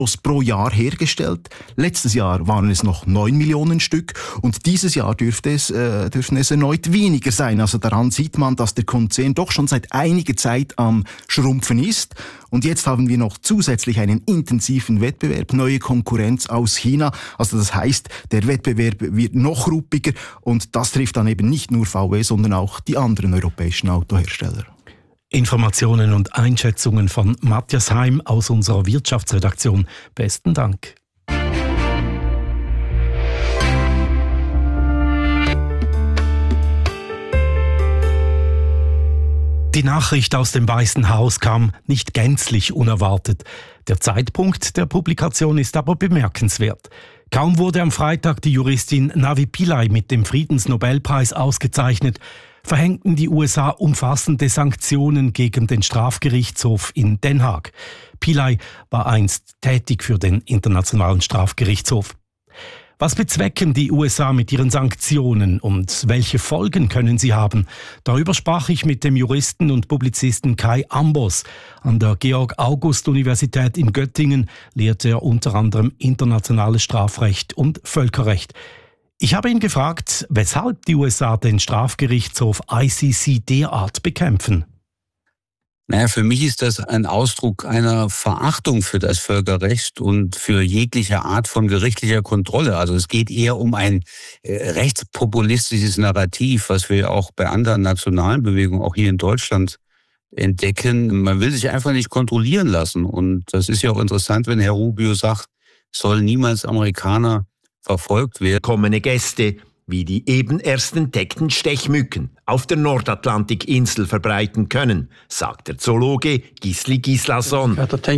pro Jahr hergestellt. Letztes Jahr waren es noch 9 Millionen Stück und dieses Jahr dürften es erneut weniger sein. Also daran sieht man, dass der Konzern doch schon seit einiger Zeit am Schrumpfen ist. Und jetzt haben wir noch zusätzlich einen intensiven Wettbewerb, neue Konkurrenz aus China. Also das heißt, der Wettbewerb wird noch ruppiger und das trifft dann eben nicht nur VW, sondern auch die anderen europäischen Autohersteller. Informationen und Einschätzungen von Matthias Heim aus unserer Wirtschaftsredaktion. Besten Dank. Die Nachricht aus dem Weißen Haus kam nicht gänzlich unerwartet. Der Zeitpunkt der Publikation ist aber bemerkenswert. Kaum wurde am Freitag die Juristin Navi Pillay mit dem Friedensnobelpreis ausgezeichnet, verhängten die USA umfassende Sanktionen gegen den Strafgerichtshof in Den Haag. Pillay war einst tätig für den Internationalen Strafgerichtshof. Was bezwecken die USA mit ihren Sanktionen und welche Folgen können sie haben? Darüber sprach ich mit dem Juristen und Publizisten Kai Ambos. An der Georg-August-Universität in Göttingen lehrt er unter anderem internationales Strafrecht und Völkerrecht. Ich habe ihn gefragt, weshalb die USA den Strafgerichtshof ICC derart bekämpfen. Naja, für mich ist das ein Ausdruck einer Verachtung für das Völkerrecht und für jegliche Art von gerichtlicher Kontrolle. Also es geht eher um ein rechtspopulistisches Narrativ, was wir auch bei anderen nationalen Bewegungen, auch hier in Deutschland, entdecken. Man will sich einfach nicht kontrollieren lassen. Und das ist ja auch interessant, wenn Herr Rubio sagt, soll niemals Amerikaner verfolgt werden. Kommende Gäste, wie die eben erst entdeckten Stechmücken auf der Nordatlantikinsel verbreiten können, sagt der Zoologe Gisli Gíslason.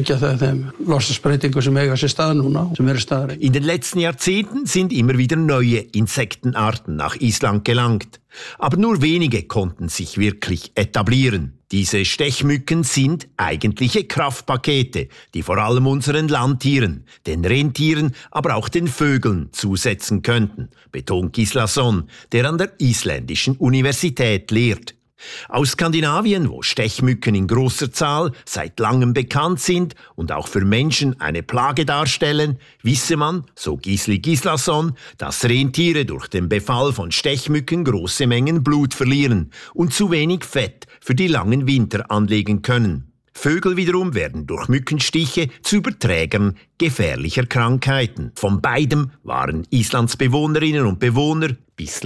In den letzten Jahrzehnten sind immer wieder neue Insektenarten nach Island gelangt. Aber nur wenige konnten sich wirklich etablieren. Diese Stechmücken sind eigentliche Kraftpakete, die vor allem unseren Landtieren, den Rentieren, aber auch den Vögeln zusetzen könnten, betont Gíslason, der an der isländischen Universität lehrt. Aus Skandinavien, wo Stechmücken in großer Zahl seit langem bekannt sind und auch für Menschen eine Plage darstellen, wisse man, so Gisli Gíslason, dass Rentiere durch den Befall von Stechmücken große Mengen Blut verlieren und zu wenig Fett für die langen Winter anlegen können. Vögel wiederum werden durch Mückenstiche zu Überträgern gefährlicher Krankheiten. Von beidem waren Islands Bewohnerinnen und Bewohner bislang